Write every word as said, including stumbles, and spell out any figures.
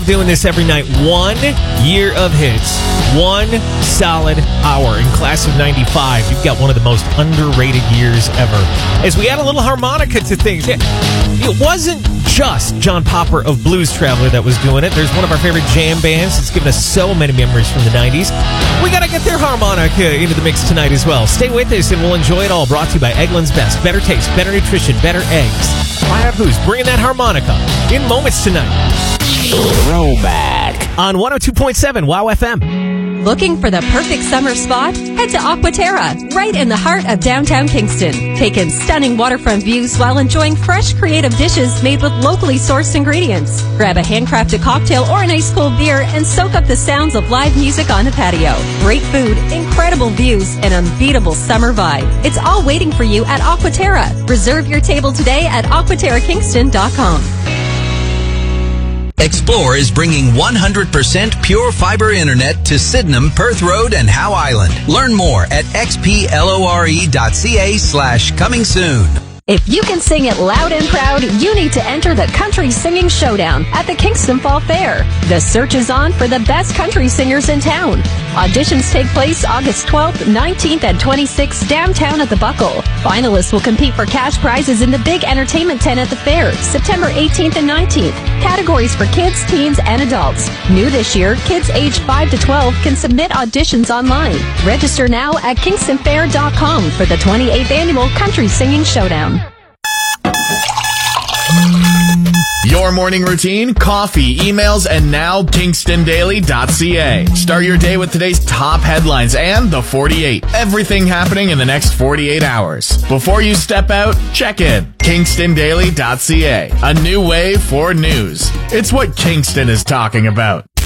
doing this every night. One year of hits. One solid hour. In class of ninety-five, you've got one of the most underrated years ever. As we add a little harmonica to things. It wasn't just John Popper of Blues Traveler that was doing it. There's one of our favorite jam bands. It's given us so many memories from the nineties. We got to get their harmonica into the mix tonight as well. Stay with us and we'll enjoy it all. Brought to you by Eggland's Best. Better taste, better nutrition, better eggs. Fire Who's bringing that harmonica in moments tonight. Throwback on one oh two point seven WOW F M. Looking for the perfect summer spot? Head to Aquaterra, right in the heart of downtown Kingston. Take in stunning waterfront views while enjoying fresh, creative dishes made with locally sourced ingredients. Grab a handcrafted cocktail or an ice cold beer and soak up the sounds of live music on the patio. Great food, incredible views, and unbeatable summer vibe. It's all waiting for you at Aquaterra. Reserve your table today at aquaterra kingston dot com. Explore is bringing one hundred percent pure fiber internet to Sydenham, Perth Road, and Howe Island. Learn more at xplore.ca slash coming soon. If you can sing it loud and proud, you need to enter the Country Singing Showdown at the Kingston Fall Fair. The search is on for the best country singers in town. Auditions take place August twelfth, nineteenth, and twenty-sixth downtown at the Buckle. Finalists will compete for cash prizes in the big entertainment tent at the fair, September eighteenth and nineteenth. Categories for kids, teens, and adults. New this year, kids aged five to twelve can submit auditions online. Register now at kingston fair dot com for the twenty-eighth Annual Country Singing Showdown. Your morning routine, coffee, emails, and now kingston daily dot c a. Start your day with today's top headlines and the forty-eight. Everything happening in the next forty-eight hours. Before you step out, check in. kingston daily dot c a. A new way for news. It's what Kingston is talking about.